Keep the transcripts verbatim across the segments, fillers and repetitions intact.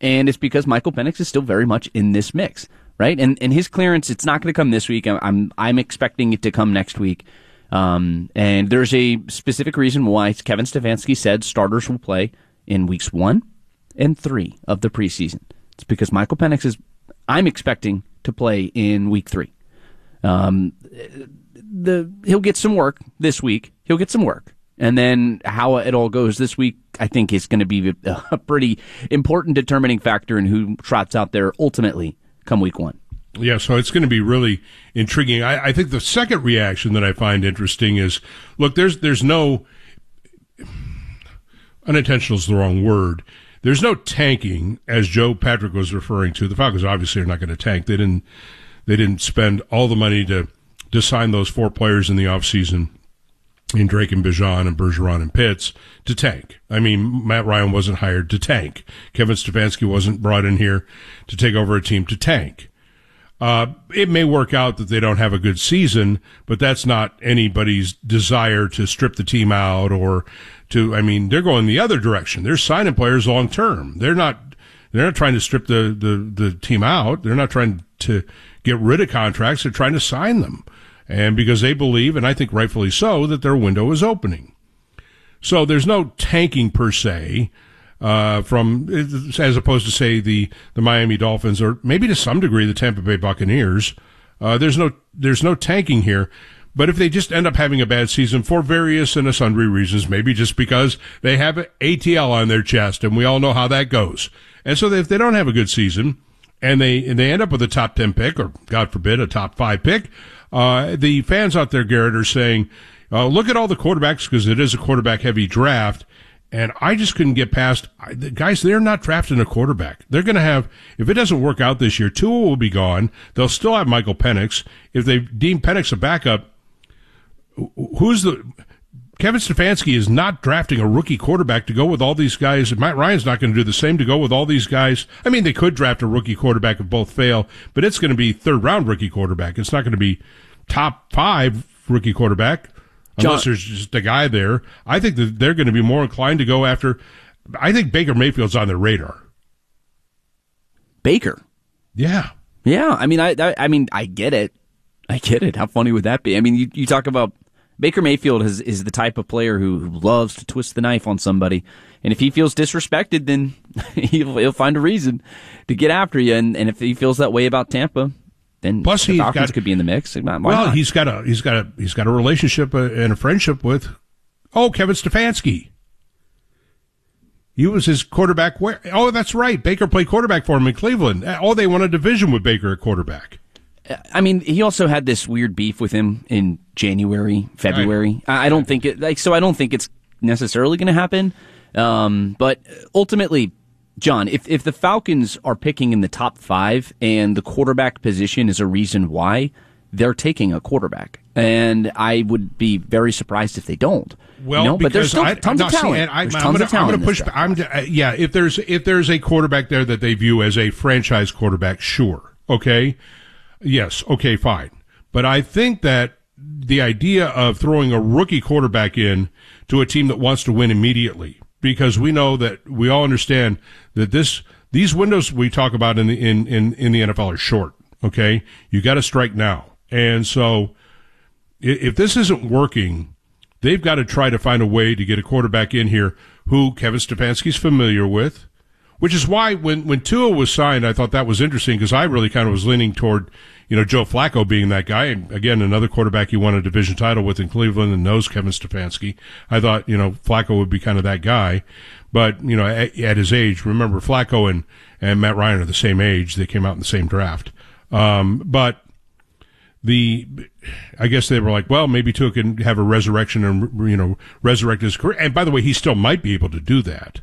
and it's because Michael Penix is still very much in this mix, right? And and his clearance, it's not going to come this week. I'm I'm, I'm expecting it to come next week. Um, and there's a specific reason why Kevin Stefanski said starters will play in weeks one and three of the preseason. It's because Michael Penix is, I'm expecting to play in week three. Um, the he'll get some work this week. He'll get some work. And then how it all goes this week, I think, is going to be a pretty important determining factor in who trots out there ultimately come week one. Yeah, so it's going to be really intriguing. I, I think the second reaction that I find interesting is, look, there's there's no, unintentional is the wrong word, there's no tanking, as Joe Patrick was referring to. The Falcons obviously are not going to tank. They didn't they didn't spend all the money to, to sign those four players in the offseason, in Drake and Bijan and Bergeron and Pitts, to tank. I mean, Matt Ryan wasn't hired to tank. Kevin Stefanski wasn't brought in here to take over a team to tank. Uh, it may work out that they don't have a good season, but that's not anybody's desire to strip the team out or to, I mean, they're going the other direction. They're signing players long term. They're not, they're not trying to strip the, the, the team out. They're not trying to get rid of contracts. They're trying to sign them. And because they believe, and I think rightfully so, that their window is opening. So there's no tanking per se. Uh, from, as opposed to, say, the, the Miami Dolphins or maybe to some degree the Tampa Bay Buccaneers. Uh, there's no, there's no tanking here. But if they just end up having a bad season for various and sundry reasons, maybe just because they have A T L on their chest, and we all know how that goes. And so if they don't have a good season and they, and they end up with a top ten pick or, God forbid, a top five pick, uh, the fans out there, Garrett, are saying, uh, look at all the quarterbacks because it is a quarterback heavy draft. And I just couldn't get past, guys, they're not drafting a quarterback. They're going to have, if it doesn't work out this year, Tua will be gone. They'll still have Michael Penix. If they deem Penix a backup, who's the, Kevin Stefanski is not drafting a rookie quarterback to go with all these guys. Matt Ryan's not going to do the same to go with all these guys. I mean, they could draft a rookie quarterback if both fail, but it's going to be third round rookie quarterback. It's not going to be top five rookie quarterback. Unless John, there's just a guy there. I think that they're going to be more inclined to go after, I think Baker Mayfield's on their radar. Baker? Yeah. Yeah, I mean, I, I, I mean, I get it. I get it. How funny would that be? I mean, you, you talk about Baker Mayfield is, is the type of player who, who loves to twist the knife on somebody. And if he feels disrespected, then he'll, he'll find a reason to get after you. And, and if he feels that way about Tampa, then Plus the Falcons got, could be in the mix. Why well, not? he's got a he's got a he's got a relationship and a friendship with oh Kevin Stefanski. He was his quarterback. Where? Oh, that's right. Baker played quarterback for him in Cleveland. Oh, they won a division with Baker at quarterback. I mean, he also had this weird beef with him in January, February. I, I don't think it like so. I don't think it's necessarily going to happen. Um, but ultimately, John, if if the Falcons are picking in the top five and the quarterback position is a reason why, they're taking a quarterback. And I would be very surprised if they don't. Well, you know? But there's still I, tons no, of talent. See, I, there's I'm tons gonna, of talent. I'm going to push. I'm uh, yeah. If there's if there's a quarterback there that they view as a franchise quarterback, sure, okay, yes, okay, fine. But I think that the idea of throwing a rookie quarterback in to a team that wants to win immediately, because we know that we all understand that this these windows we talk about in the in in, in the N F L are short. Okay, you got to strike now, and so if this isn't working, they've got to try to find a way to get a quarterback in here who Kevin Stefanski's familiar with, which is why when, when Tua was signed, I thought that was interesting because I really kind of was leaning toward, you know, Joe Flacco being that guy. And again, another quarterback he won a division title with in Cleveland and knows Kevin Stefanski. I thought, you know, Flacco would be kind of that guy. But, you know, at, at his age, remember Flacco and, and Matt Ryan are the same age. They came out in the same draft. Um, but the, I guess they were like, well, maybe Tua can have a resurrection and, you know, resurrect his career. And by the way, he still might be able to do that.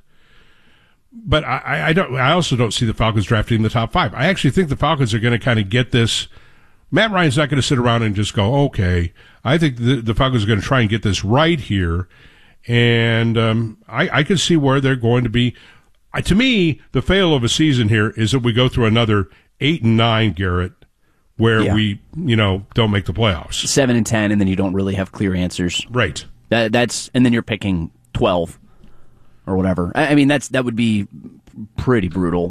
But I, I don't, I also don't see the Falcons drafting in the top five. I actually think the Falcons are going to kind of get this. Matt Ryan's not going to sit around and just go, okay. I think the, the Falcons are going to try and get this right here. And, um, I, I can see where they're going to be. I, to me, the fail of a season here is that we go through another eight and nine, Garrett, where yeah. we, you know, don't make the playoffs. Seven and ten, and then you don't really have clear answers. Right. That, that's, and then you're picking twelve or whatever. I, I mean, that's, that would be pretty brutal.